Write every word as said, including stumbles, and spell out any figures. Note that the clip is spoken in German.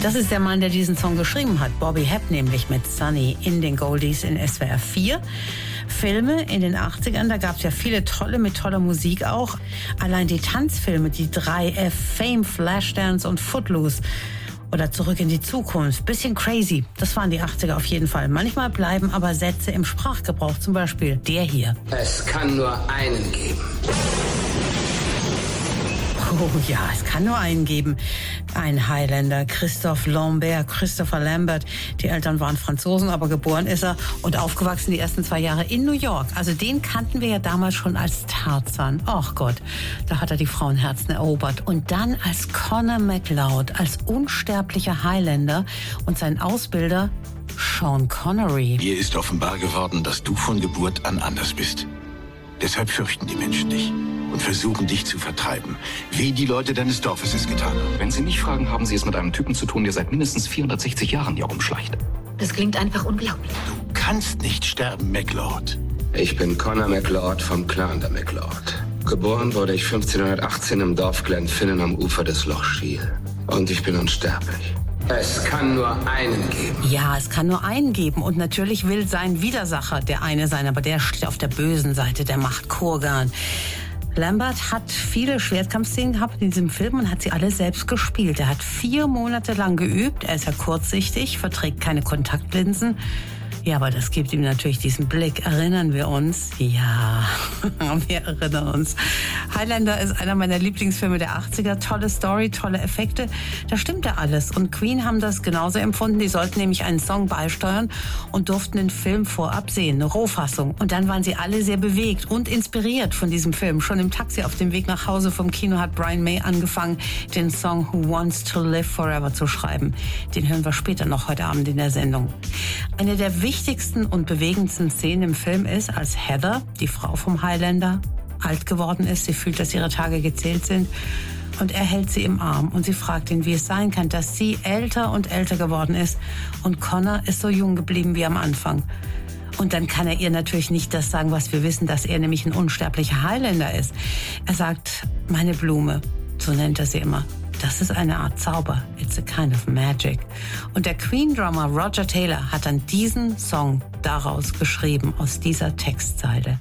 Das ist der Mann, der diesen Song geschrieben hat. Bobby Hebb nämlich mit Sunny in den Goldies in S W R vier. Filme in den achtzigern, da gab es ja viele tolle mit toller Musik auch. Allein die Tanzfilme, die drei F, Fame, Flashdance und Footloose oder Zurück in die Zukunft, bisschen crazy. Das waren die achtziger auf jeden Fall. Manchmal bleiben aber Sätze im Sprachgebrauch, zum Beispiel der hier. Es kann nur einen geben. Oh ja, es kann nur einen geben. Ein Highlander, Christophe Lambert, Christopher Lambert. Die Eltern waren Franzosen, aber geboren ist er und aufgewachsen die ersten zwei Jahre in New York. Also den kannten wir ja damals schon als Tarzan. Ach Gott, da hat er die Frauenherzen erobert. Und dann als Connor MacLeod, als unsterblicher Highlander und sein Ausbilder Sean Connery. Mir ist offenbar geworden, dass du von Geburt an anders bist. Deshalb fürchten die Menschen dich und versuchen, dich zu vertreiben, wie die Leute deines Dorfes es getan haben. Wenn Sie mich fragen, haben Sie es mit einem Typen zu tun, der seit mindestens vierhundertsechzig Jahren hier rumschleicht. Das klingt einfach unglaublich. Du kannst nicht sterben, MacLeod. Ich bin Connor MacLeod vom Clan der MacLeod. Geboren wurde ich fünfzehnhundertachtzehn im Dorf Glenfinnan am Ufer des Loch Shiel. Und ich bin unsterblich. Es kann nur einen geben. Ja, es kann nur einen geben. Und natürlich will sein Widersacher der eine sein, aber der steht auf der bösen Seite der Macht, Kurgan. Lambert hat viele Schwertkampfszenen gehabt in diesem Film und hat sie alle selbst gespielt. Er hat vier Monate lang geübt. Er ist ja kurzsichtig, verträgt keine Kontaktlinsen. Ja, aber das gibt ihm natürlich diesen Blick. Erinnern wir uns? Ja, wir erinnern uns. Highlander ist einer meiner Lieblingsfilme der achtziger. Tolle Story, tolle Effekte. Da stimmt ja alles. Und Queen haben das genauso empfunden. Die sollten nämlich einen Song beisteuern und durften den Film vorab sehen, eine Rohfassung. Und dann waren sie alle sehr bewegt und inspiriert von diesem Film. Schon im Taxi auf dem Weg nach Hause vom Kino hat Brian May angefangen, den Song Who Wants to Live Forever zu schreiben. Den hören wir später noch heute Abend in der Sendung. Eine der wichtigsten und bewegendsten Szenen im Film ist, als Heather, die Frau vom Highlander, alt geworden ist. Sie fühlt, dass ihre Tage gezählt sind. Und er hält sie im Arm und sie fragt ihn, wie es sein kann, dass sie älter und älter geworden ist und Connor ist so jung geblieben wie am Anfang. Und dann kann er ihr natürlich nicht das sagen, was wir wissen, dass er nämlich ein unsterblicher Highlander ist. Er sagt, meine Blume, so nennt er sie immer. Das ist eine Art Zauber. It's a kind of magic. Und der Queen-Drummer Roger Taylor hat dann diesen Song daraus geschrieben, aus dieser Textzeile.